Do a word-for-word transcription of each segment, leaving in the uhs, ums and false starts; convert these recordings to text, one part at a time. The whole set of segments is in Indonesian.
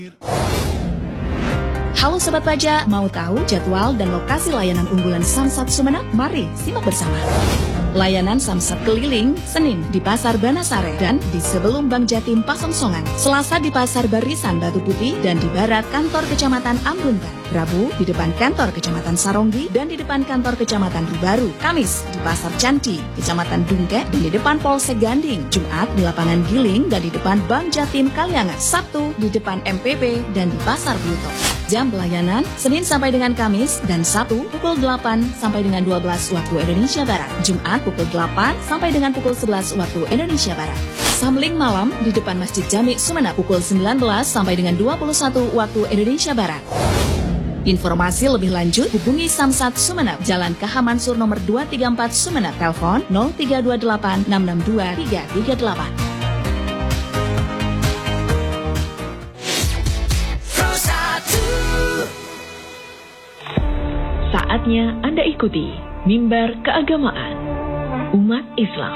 Halo Sobat Pajak, mau tahu jadwal dan lokasi layanan unggulan Samsat Sumeneb? Mari simak bersama. Layanan Samsat keliling, Senin di Pasar Banasare dan di sebelum Bank Jatim Pasongsongan. Selasa di Pasar Barisan Batu Putih dan di barat kantor Kecamatan Ambuntan. Rabu di depan kantor Kecamatan Saronggi dan di depan kantor Kecamatan Rubaru. Kamis di Pasar Canti, Kecamatan Dungke dan di depan Polsek Ganding. Jumat di Lapangan Giling dan di depan Bank Jatim Kaliangan. Sabtu di depan M P P dan di Pasar Bluto. Jam pelayanan Senin sampai dengan Kamis dan Sabtu pukul delapan sampai dengan dua belas waktu Indonesia Barat. Jumat pukul delapan sampai dengan pukul sebelas waktu Indonesia Barat. Samling malam di depan Masjid Jami Sumeneb pukul sembilan belas sampai dengan dua puluh satu waktu Indonesia Barat. Informasi lebih lanjut hubungi Samsat Sumeneb, Jalan K H Mansur nomor dua tiga empat Sumeneb, telepon nol tiga dua delapan enam enam dua tiga tiga delapan. Saatnya Anda ikuti Mimbar Keagamaan Umat Islam.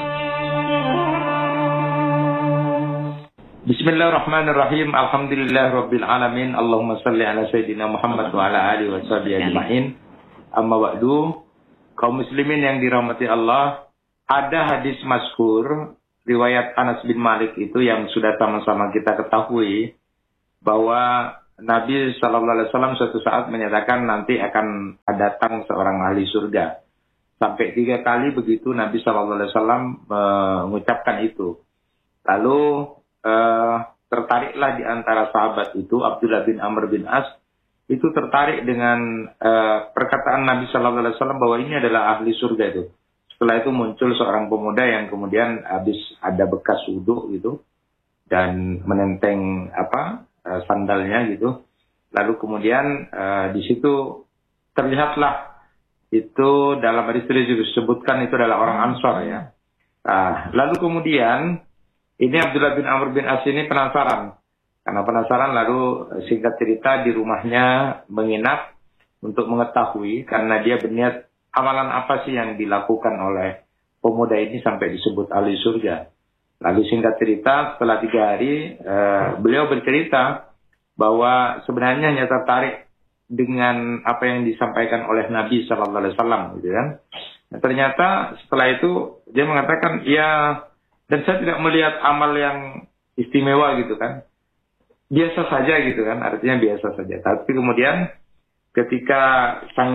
Bismillahirrahmanirrahim. Alhamdulillah Rabbil Alamin. Allahumma salli ala Sayyidina Muhammad wa ala alihi wa sahbihi ajma'in. Amma ba'du. Kaum muslimin yang dirahmati Allah, ada hadis masyhur riwayat Anas bin Malik itu yang sudah sama-sama kita ketahui bahwa Nabi shallallahu alaihi wasallam suatu saat menyatakan nanti akan datang seorang ahli surga. Sampai tiga kali begitu Nabi shallallahu alaihi wasallam mengucapkan itu. Lalu Uh, tertariklah di antara sahabat itu Abdullah bin Amr bin As itu tertarik dengan uh, perkataan Nabi Shallallahu Alaihi Wasallam bahwa ini adalah ahli surga itu. Setelah itu muncul seorang pemuda yang kemudian habis ada bekas wudhu gitu dan menenteng apa uh, sandalnya gitu. Lalu kemudian uh, di situ terlihatlah itu dalam hadis juga disebutkan itu adalah orang Ansor ya. Uh, lalu kemudian ini Abdullah bin Amr bin As ini penasaran. Karena penasaran lalu singkat cerita di rumahnya menginap untuk mengetahui. Karena dia berniat amalan apa sih yang dilakukan oleh pemuda ini sampai disebut ahli surga. Lalu singkat cerita setelah tiga hari uh, beliau bercerita bahwa sebenarnya hanya tertarik dengan apa yang disampaikan oleh Nabi Shallallahu Alaihi Wasallam, gitu kan. Nah, ternyata setelah itu dia mengatakan ya. Dan saya tidak melihat amal yang istimewa gitu kan. Biasa saja gitu kan, artinya biasa saja. Tapi kemudian ketika sang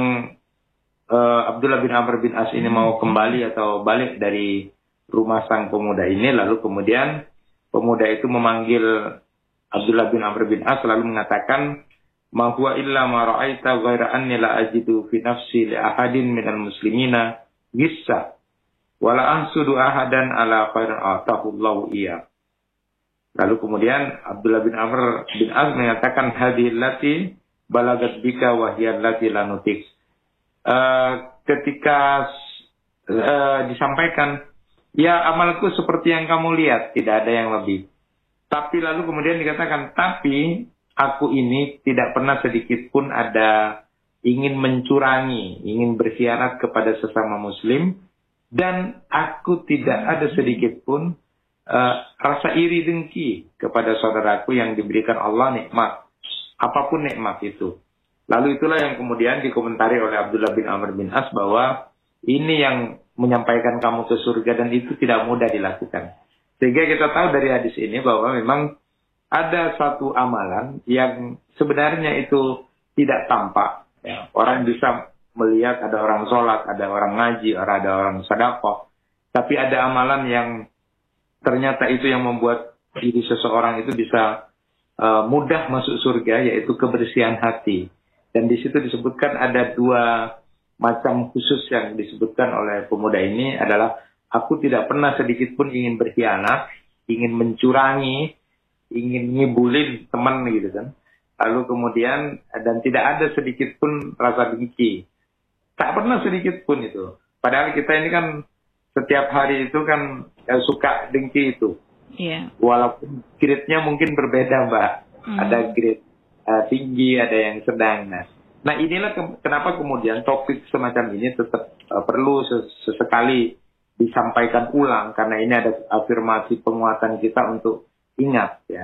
uh, Abdullah bin Amr bin As ini mau kembali atau balik dari rumah sang pemuda ini, lalu kemudian pemuda itu memanggil Abdullah bin Amr bin As lalu mengatakan, "Ma huwa illa ma ra'aita ghaira anni la ajidu fi nafsi li ahadin minal muslimina gissa. Wala ahsudu ahadan ala khairin atahullahu iya." Lalu kemudian Abdullah bin Amr bin Az mengatakan hadhil lati balagat bika wa hiya lati lanutik. Uh, ketika uh, disampaikan, ya amalku seperti yang kamu lihat, tidak ada yang lebih. Tapi lalu kemudian dikatakan, tapi aku ini tidak pernah sedikit pun ada ingin mencurangi, ingin berkhianat kepada sesama muslim. Dan aku tidak ada sedikit pun uh, rasa iri dengki kepada saudaraku yang diberikan Allah nikmat. Apapun nikmat itu. Lalu itulah yang kemudian dikomentari oleh Abdullah bin Amr bin As bahwa ini yang menyampaikan kamu ke surga dan itu tidak mudah dilakukan. Sehingga kita tahu dari hadis ini bahwa memang ada satu amalan yang sebenarnya itu tidak tampak. Ya. Orang bisa melihat ada orang sholat, ada orang ngaji, ada orang sedekah. Tapi ada amalan yang ternyata itu yang membuat diri seseorang itu bisa uh, mudah masuk surga, yaitu kebersihan hati. Dan di situ disebutkan ada dua macam khusus yang disebutkan oleh pemuda ini adalah aku tidak pernah sedikit pun ingin berkhianat, ingin mencurangi, ingin ngibulin teman gitu kan. Lalu kemudian dan tidak ada sedikit pun rasa benci. Tak pernah sedikit pun itu. Padahal kita ini kan setiap hari itu kan ya, suka dengki itu. Yeah. Walaupun grade-nya mungkin berbeda, Mbak. Mm. Ada grade uh, tinggi, ada yang sedang. Nah, nah inilah ke kenapa kemudian topik semacam ini tetap uh, perlu ses sesekali disampaikan ulang. Karena ini ada afirmasi penguatan kita untuk ingat ya.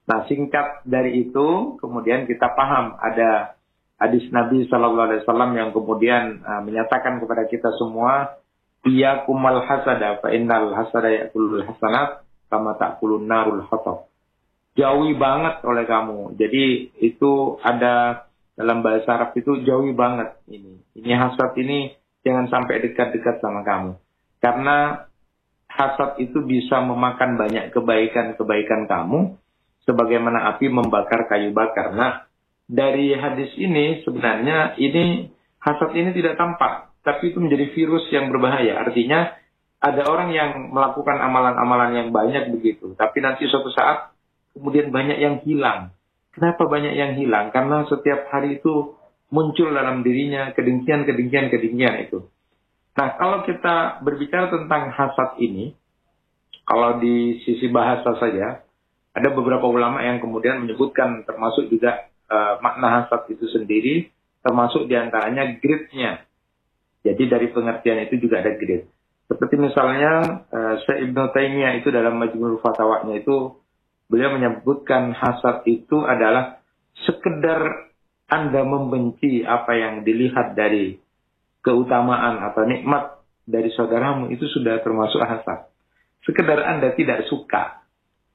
Nah, singkat dari itu, kemudian kita paham ada hadis Nabi Shallallahu Alaihi Wasallam yang kemudian uh, menyatakan kepada kita semua, iyakumal hasada, fa innal hasada ya'kulul hasanat, kama ta'kulun narul hatab. Jauhi banget oleh kamu. Jadi itu ada dalam bahasa Arab itu jauhi banget ini. Ini hasad ini jangan sampai dekat-dekat sama kamu. Karena hasad itu bisa memakan banyak kebaikan-kebaikan kamu, sebagaimana api membakar kayu bakar. Nah, dari hadis ini sebenarnya ini hasad ini tidak tampak, tapi itu menjadi virus yang berbahaya. Artinya ada orang yang melakukan amalan-amalan yang banyak begitu, tapi nanti suatu saat kemudian banyak yang hilang. Kenapa banyak yang hilang? Karena setiap hari itu muncul dalam dirinya kedengkian, kedengkian, kedengkian itu. Nah, kalau kita berbicara tentang hasad ini, kalau di sisi bahasa saja, ada beberapa ulama yang kemudian menyebutkan termasuk juga uh, makna hasad itu sendiri, termasuk diantaranya grade-nya. Jadi dari pengertian itu juga ada grade. Seperti misalnya uh, Syekh Ibnu Taimiyah itu dalam Majmu'ul Fatawanya itu, beliau menyebutkan hasad itu adalah sekedar Anda membenci apa yang dilihat dari keutamaan atau nikmat dari saudaramu, itu sudah termasuk hasad. Sekedar Anda tidak suka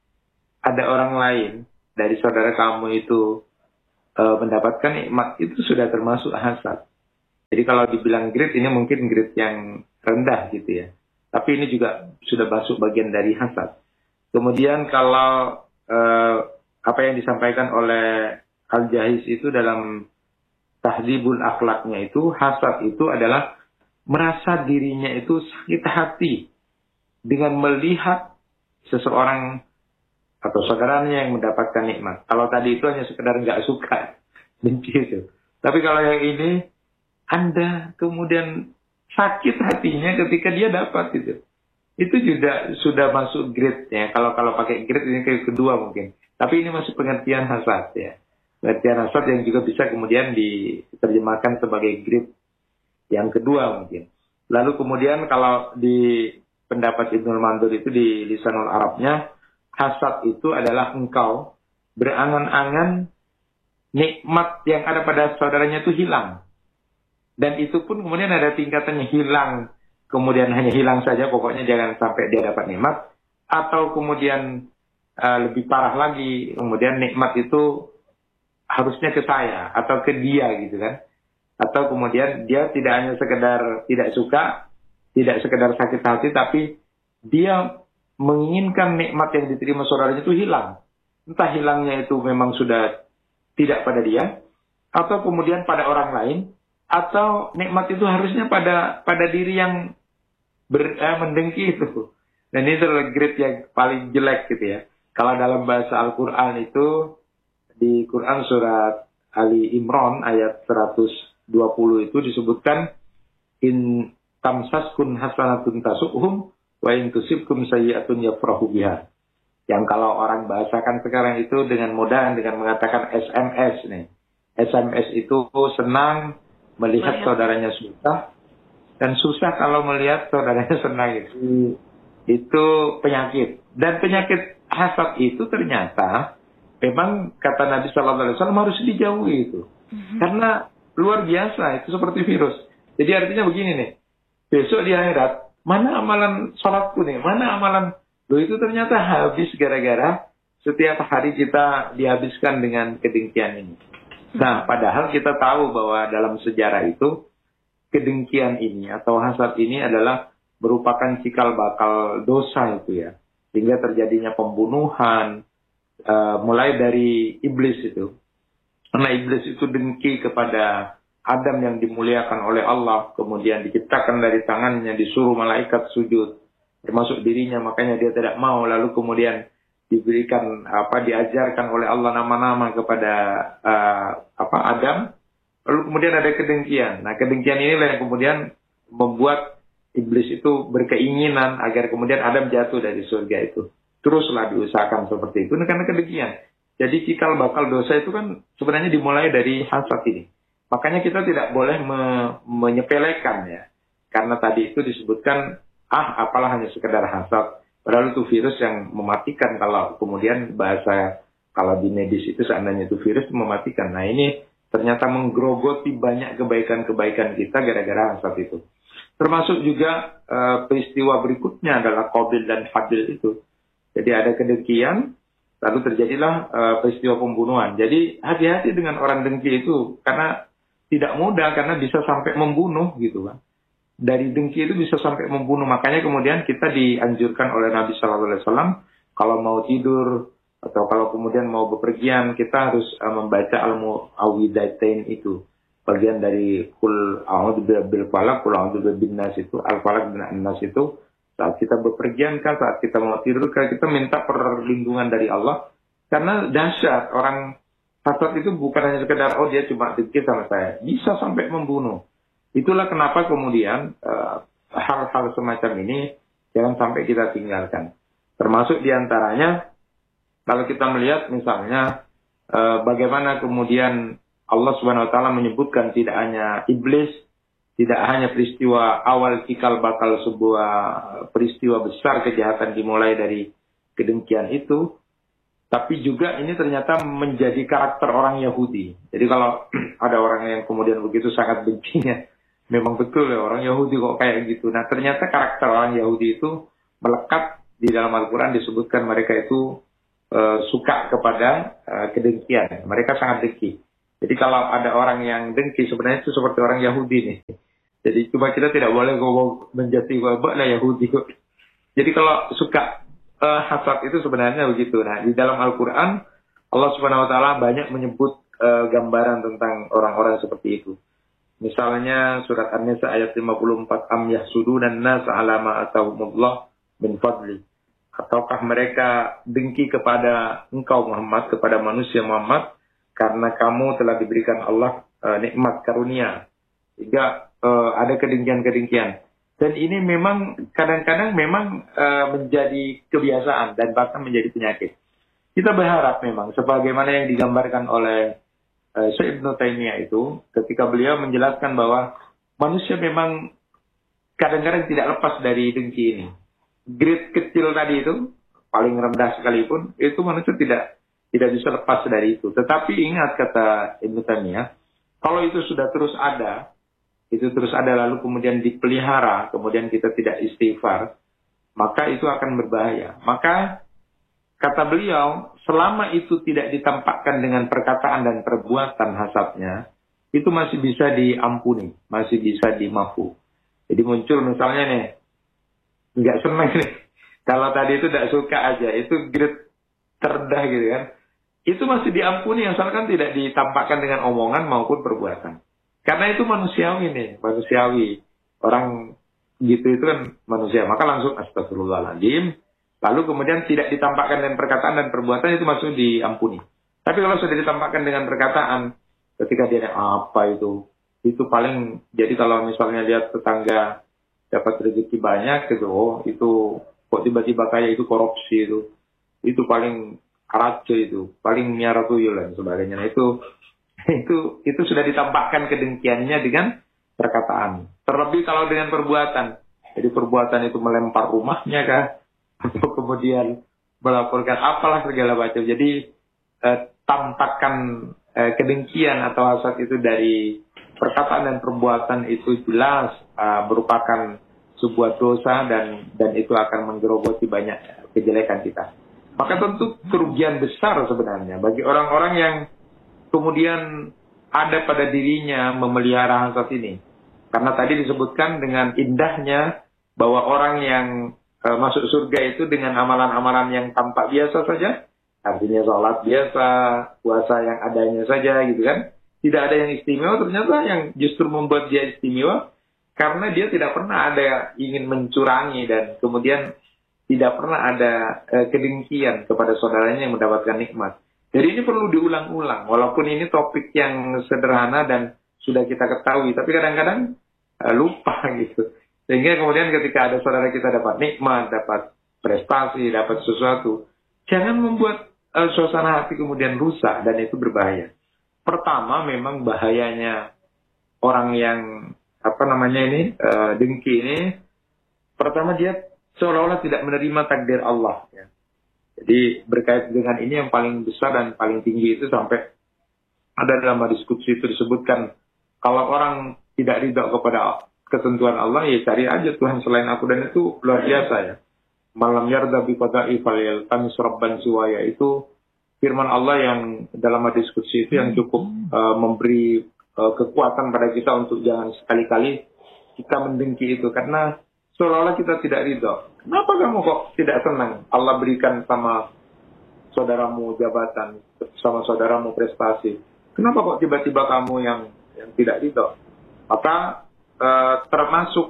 ada orang lain dari saudara kamu itu e, mendapatkan nikmat, itu sudah termasuk hasad. Jadi kalau dibilang grade ini mungkin grade yang rendah gitu ya. Tapi ini juga sudah masuk bagian dari hasad. Kemudian kalau e, apa yang disampaikan oleh Al-Jahiz itu dalam Tahdzibul Akhlaknya itu, hasad itu adalah merasa dirinya itu sakit hati dengan melihat seseorang atau saudaranya yang mendapatkan nikmat. Kalau tadi itu hanya sekedar nggak suka, benci itu. Tapi kalau yang ini, Anda kemudian sakit hatinya ketika dia dapat itu. Itu juga sudah masuk grade-nya. Kalau kalau pakai grade ini ke kedua mungkin. Tapi ini masuk pengertian hasad ya. Pengertian hasad yang juga bisa kemudian diterjemahkan sebagai grade yang kedua mungkin. Lalu kemudian kalau di pendapat Ibnul Mandur itu di Lisanul Arabnya, hasad itu adalah engkau berangan-angan nikmat yang ada pada saudaranya itu hilang. Dan itu pun kemudian ada tingkatannya, hilang. Kemudian hanya hilang saja, pokoknya jangan sampai dia dapat nikmat. Atau kemudian uh, lebih parah lagi, kemudian nikmat itu harusnya ke saya atau ke dia gitu kan. Atau kemudian dia tidak hanya sekedar tidak suka, tidak sekedar sakit hati, tapi dia menginginkan nikmat yang diterima saudaranya itu hilang. Entah hilangnya itu memang sudah tidak pada dia, atau kemudian pada orang lain, atau nikmat itu harusnya pada pada diri yang ber, eh, mendengki itu. Dan ini adalah grade yang paling jelek gitu ya. Kalau dalam bahasa Al-Quran itu, di Quran surat Ali Imran ayat seratus dua puluh itu disebutkan, in tamsaskun hasanatun tasukhum wa in tusibkum sayyi'atun yafrahu biha. Yang kalau orang bahasakan sekarang itu dengan mudah dengan mengatakan S M S nih. S M S itu senang melihat saudaranya susah, dan susah kalau melihat saudaranya senang itu. Itu penyakit. Dan penyakit hasad itu ternyata memang kata Nabi Shallallahu Alaihi Wasallam harus dijauhi itu. Mm-hmm. Karena luar biasa, itu seperti virus. Jadi artinya begini nih, besok di akhirat, mana amalan sholatku nih, mana amalan, loh itu ternyata habis gara-gara setiap hari kita dihabiskan dengan kedengkian ini. Nah, padahal kita tahu bahwa dalam sejarah itu, kedengkian ini atau hasad ini adalah merupakan cikal bakal dosa itu ya. Sehingga terjadinya pembunuhan, uh, mulai dari iblis itu. Karena iblis itu dengki kepada Adam yang dimuliakan oleh Allah, kemudian diciptakan dari tangannya, disuruh malaikat sujud, termasuk dirinya, makanya dia tidak mau, lalu kemudian diberikan apa diajarkan oleh Allah nama-nama kepada uh, apa Adam, lalu kemudian ada kedengkian. Nah, kedengkian inilah yang kemudian membuat iblis itu berkeinginan agar kemudian Adam jatuh dari surga itu. Teruslah diusahakan seperti itu karena kedengkian. Jadi cikal bakal dosa itu kan sebenarnya dimulai dari hasad ini. Makanya kita tidak boleh me- menyepelekan ya. Karena tadi itu disebutkan, ah apalah hanya sekedar hasad. Padahal itu virus yang mematikan kalau kemudian bahasa Kalau di medis itu seandainya itu virus mematikan. Nah ini ternyata menggerogoti banyak kebaikan-kebaikan kita gara-gara hasad itu. Termasuk juga uh, peristiwa berikutnya adalah Qabil dan Habil itu. Jadi ada kedengkian, lalu terjadilah uh, peristiwa pembunuhan. Jadi hati-hati dengan orang dengki itu, karena tidak mudah, karena bisa sampai membunuh gitu kan. Dari dengki itu bisa sampai membunuh. Makanya kemudian kita dianjurkan oleh Nabi Shallallahu Alaihi Wasallam kalau mau tidur atau kalau kemudian mau bepergian, kita harus uh, membaca al-mu'awwidzatain itu. Bagian dari kul a'udzu birabbil falaq, kul a'udzu birabbin nas itu, al-falaq dan an-nas itu. Saat kita bepergian kan, saat kita mau tidur kan, kita minta perlindungan dari Allah. Karena dahsyat, orang hasad itu bukan hanya sekedar, oh dia cuma dengki sama saya. Bisa sampai membunuh. Itulah kenapa kemudian uh, hal-hal semacam ini jangan sampai kita tinggalkan. Termasuk diantaranya, kalau kita melihat misalnya uh, bagaimana kemudian Allah Subhanahu Wa Taala menyebutkan tidak hanya iblis, tidak hanya peristiwa awal cikal bakal sebuah peristiwa besar kejahatan dimulai dari kedengkian itu, tapi juga ini ternyata menjadi karakter orang Yahudi. Jadi kalau ada orang yang kemudian begitu sangat bencinya, memang betul ya orang Yahudi kok kayak gitu. Nah ternyata karakter orang Yahudi itu melekat di dalam Al-Quran, disebutkan mereka itu uh, suka kepada uh, kedengkian. Mereka sangat dengki. Jadi kalau ada orang yang dengki sebenarnya itu seperti orang Yahudi nih. Jadi cuma kita tidak boleh ngomong menjati wabak lah Yahudi. Jadi kalau suka uh, hasad itu sebenarnya begitu. Nah di dalam Al-Quran Allah Subhanahu Wa Taala banyak menyebut uh, gambaran tentang orang-orang seperti itu. Misalnya surat An-Nisa ayat lima puluh empat, am yahsudunan nas ala ma atahumullah min fadli. Ataukah mereka dengki kepada engkau Muhammad, kepada manusia Muhammad, karena kamu telah diberikan Allah uh, nikmat karunia. Sehingga uh, ada kedengkian-kedengkian. Dan ini memang kadang-kadang memang uh, menjadi kebiasaan dan bahkan menjadi penyakit. Kita berharap memang sebagaimana yang digambarkan oleh uh, Syekh Ibnu Taimiyah itu, ketika beliau menjelaskan bahwa manusia memang kadang-kadang tidak lepas dari dengki ini. Grade kecil tadi itu, paling rendah sekalipun, itu manusia tidak tidak bisa lepas dari itu. Tetapi ingat kata Ibnu Taimiyah, kalau itu sudah terus ada, itu terus ada lalu kemudian dipelihara, kemudian kita tidak istighfar, maka itu akan berbahaya. Maka kata beliau, selama itu tidak ditampakkan dengan perkataan dan perbuatan hasadnya, itu masih bisa diampuni, masih bisa dimaafkan. Jadi muncul misalnya nih, nggak senang nih, kalau tadi itu tidak suka aja, itu grade terendah gitu kan, itu masih diampuni asalkan tidak ditampakkan dengan omongan maupun perbuatan. Karena itu manusiawi nih, manusiawi. Orang gitu itu kan manusia. Maka langsung astagfirullahaladzim. Lalu kemudian tidak ditampakkan dengan perkataan dan perbuatan, itu maksudnya diampuni. Tapi kalau sudah ditampakkan dengan perkataan, ketika dia apa itu, itu paling, jadi kalau misalnya lihat tetangga dapat rezeki banyak gitu, oh itu kok tiba-tiba kayak itu korupsi itu, itu paling karace itu, paling miara tuyul dan sebagainya. Nah, itu itu itu sudah ditampakkan kedengkiannya dengan perkataan. Terlebih kalau dengan perbuatan. Jadi perbuatan itu melempar rumahnya kah, atau kemudian melaporkan apalah segala macam. Jadi eh, tampakkan eh, kedengkian atau hasad itu dari perkataan dan perbuatan itu jelas uh, merupakan sebuah dosa dan dan itu akan menggerogoti banyak kejelekan kita. Maka tentu kerugian besar sebenarnya bagi orang-orang yang kemudian ada pada dirinya memelihara hasad ini. Karena tadi disebutkan dengan indahnya bahwa orang yang uh, masuk surga itu dengan amalan-amalan yang tampak biasa saja, artinya sholat biasa, puasa yang adanya saja gitu kan. Tidak ada yang istimewa, ternyata yang justru membuat dia istimewa karena dia tidak pernah ada ingin mencurangi dan kemudian tidak pernah ada eh, kedengkian kepada saudaranya yang mendapatkan nikmat. Jadi ini perlu diulang-ulang, walaupun ini topik yang sederhana dan sudah kita ketahui, tapi kadang-kadang eh, lupa gitu. Sehingga kemudian ketika ada saudara kita dapat nikmat, dapat prestasi, dapat sesuatu, jangan membuat eh, suasana hati kemudian rusak dan itu berbahaya. Pertama, memang bahayanya orang yang apa namanya ini uh, dengki ini. Pertama, dia seolah-olah tidak menerima takdir Allah. Ya. Jadi berkait dengan ini yang paling besar dan paling tinggi itu sampai ada dalam hadis qudsi itu disebutkan, kalau orang tidak ridha kepada ketentuan Allah, ya cari aja Tuhan selain aku, dan itu luar biasa ya. Malam yarda bi qada'i falyaltamis rabban siwaya, itu firman Allah yang dalam hadis qudsi itu yang cukup uh, memberi uh, kekuatan pada kita untuk jangan sekali-kali kita mendengki itu, karena seolah-olah kita tidak ridho. Kenapa kamu kok tidak senang Allah berikan sama saudaramu jabatan, sama saudaramu prestasi? Kenapa kok tiba-tiba kamu yang yang tidak ridho? Maka uh, termasuk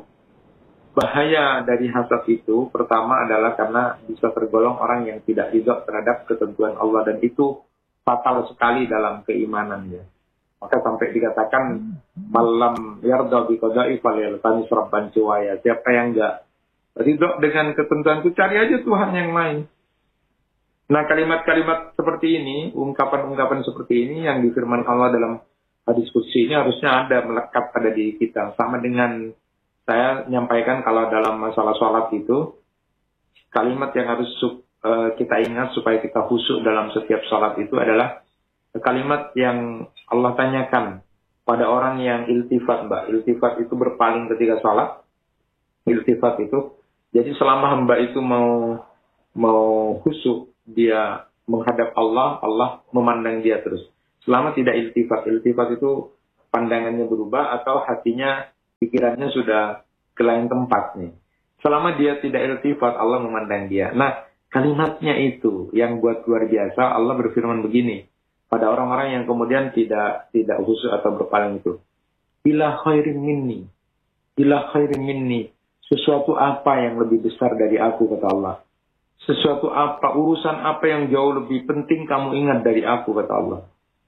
bahaya dari hasad itu, pertama adalah karena bisa tergolong orang yang tidak ridho terhadap ketentuan Allah, dan itu fatal sekali dalam keimanannya. Maka sampai dikatakan malam yarda bi qada'i falyaltamis rabban siwaya. Siapa yang enggak ridho dengan ketentuanku, cari aja Tuhan yang lain. Nah, kalimat-kalimat seperti ini, ungkapan-ungkapan seperti ini yang difirmankan Allah dalam hadis qudsi ini harusnya ada, melekat pada diri kita. Sama dengan saya menyampaikan kalau dalam masalah sholat itu, kalimat yang harus uh, kita ingat supaya kita khusyuk dalam setiap sholat itu adalah kalimat yang Allah tanyakan pada orang yang iltifat, Mbak. Iltifat itu berpaling ketika sholat. Iltifat itu, jadi selama hamba itu mau mau khusyuk, dia menghadap Allah, Allah memandang dia terus. Selama tidak iltifat, iltifat itu pandangannya berubah atau hatinya, pikirannya sudah ke lain tempat nih. Selama dia tidak iltifat, Allah memandang dia. Nah, kalimatnya itu yang buat luar biasa. Allah berfirman begini pada orang-orang yang kemudian tidak tidak khusyuk atau berpaling itu. Ila khairin minni. Ila khairin minni. Sesuatu apa yang lebih besar dari aku, kata Allah. Sesuatu apa, urusan apa yang jauh lebih penting kamu ingat dari aku, kata Allah.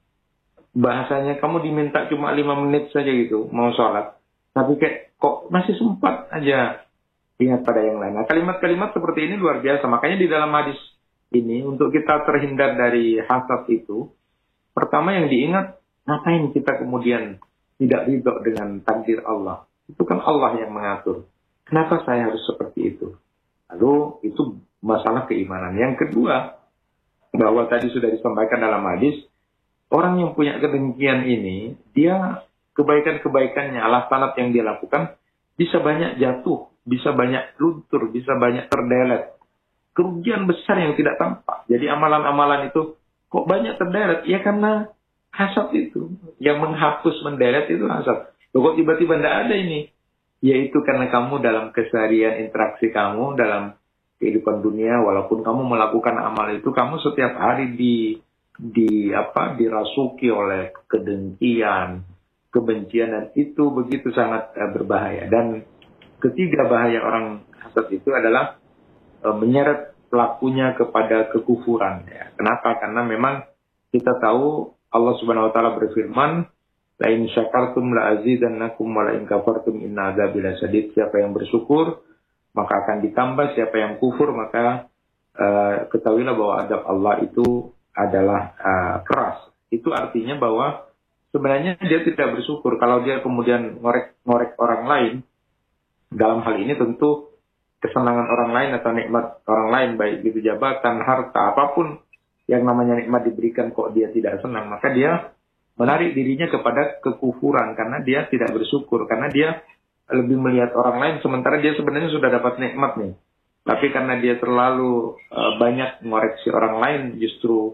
Bahasanya kamu diminta cuma lima menit saja gitu, mau sholat. Tapi kayak kok masih sempat aja ingat pada yang lain. Nah, kalimat-kalimat seperti ini luar biasa. Makanya di dalam hadis ini, untuk kita terhindar dari hasad itu, pertama yang diingat, ngapain kita kemudian tidak ridho dengan takdir Allah? Itu kan Allah yang mengatur. Kenapa saya harus seperti itu? Lalu itu masalah keimanan. Yang kedua, bahwa tadi sudah disampaikan dalam hadis, orang yang punya kedengkian ini, dia kebaikan-kebaikannya, alasanat yang dia lakukan, bisa banyak jatuh, bisa banyak luntur, bisa banyak terdelet. Kerugian besar yang tidak tampak. Jadi amalan-amalan itu kok banyak terdelet? Ya karena hasad itu. Yang menghapus, mendelet itu hasad. Loh, kok tiba-tiba tidak ada ini? Yaitu karena kamu dalam keseharian interaksi kamu, dalam kehidupan dunia, walaupun kamu melakukan amal itu, kamu setiap hari di, di apa, dirasuki oleh kedengkian, kebencian, dan itu begitu sangat uh, berbahaya. Dan ketiga bahaya orang hasad itu adalah uh, menyeret pelakunya kepada kekufuran. Ya. Kenapa? Karena memang kita tahu Allah Subhanahu Wa Taala berfirman, la in syakartum la azidannakum wa la in kafartum inna adzabi lasyadid. Siapa yang bersyukur maka akan ditambah, siapa yang kufur maka uh, ketahuilah bahwa azab Allah itu adalah uh, keras. Itu artinya bahwa sebenarnya dia tidak bersyukur. Kalau dia kemudian ngorek-ngorek orang lain, dalam hal ini tentu kesenangan orang lain atau nikmat orang lain, baik itu jabatan, harta, apapun yang namanya nikmat diberikan kok dia tidak senang, maka dia menarik dirinya kepada kekufuran karena dia tidak bersyukur, karena dia lebih melihat orang lain sementara dia sebenarnya sudah dapat nikmat nih. Tapi karena dia terlalu uh, banyak mengoreksi orang lain, justru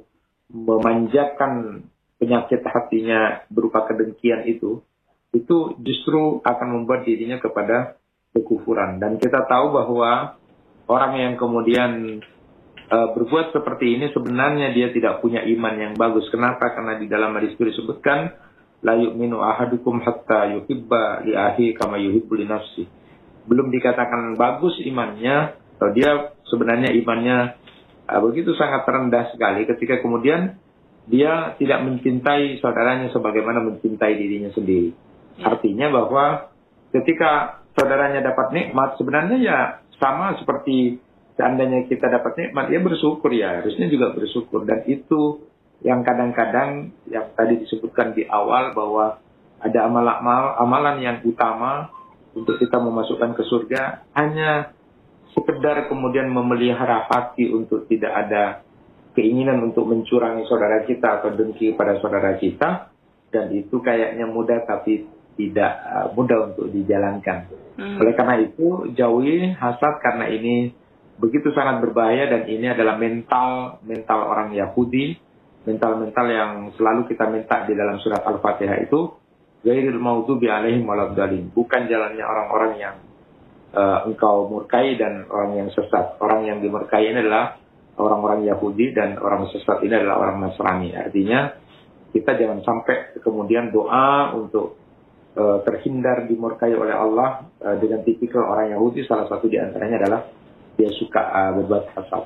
memanjakan penyakit hatinya berupa kedengkian itu, itu justru akan membuat dirinya kepada kekufuran. Dan kita tahu bahwa orang yang kemudian uh, berbuat seperti ini sebenarnya dia tidak punya iman yang bagus. Kenapa? Karena di dalam hadis itu disebutkan, la yu'minu ahadukum hatta yuhibba li akhi kama yuhibbu li nafsi. Belum dikatakan bagus imannya, atau dia sebenarnya imannya uh, begitu sangat rendah sekali ketika kemudian dia tidak mencintai saudaranya sebagaimana mencintai dirinya sendiri. Artinya bahwa ketika saudaranya dapat nikmat, sebenarnya ya sama seperti seandainya kita dapat nikmat, ya bersyukur ya, harusnya juga bersyukur. Dan itu yang kadang-kadang yang tadi disebutkan di awal bahwa ada amal-amal amalan yang utama untuk kita memasukkan ke surga hanya sekedar kemudian memelihara hati untuk tidak ada keinginan untuk mencurangi saudara kita atau dengki pada saudara kita, dan itu kayaknya mudah tapi tidak uh, mudah untuk dijalankan. Hmm. Oleh karena itu, jauhi hasad karena ini begitu sangat berbahaya, dan ini adalah mental mental orang Yahudi, mental-mental yang selalu kita minta di dalam surat Al-Fatihah itu, ghairil maghdubi alaihim waladdallin, bukan jalannya orang-orang yang uh, engkau murkai dan orang yang sesat. Orang yang dimurkai ini adalah orang-orang Yahudi, dan orang sesat ini adalah orang Nasrani. Artinya kita jangan sampai kemudian doa untuk uh, terhindar dimurkai oleh Allah uh, dengan tipikal orang Yahudi. Salah satu di antaranya adalah dia suka uh, berbuat hasad.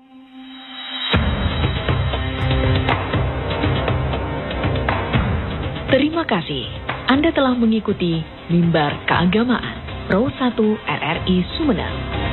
Terima kasih. Anda telah mengikuti Mimbar Keagamaan Pro satu R R I Sumeneb.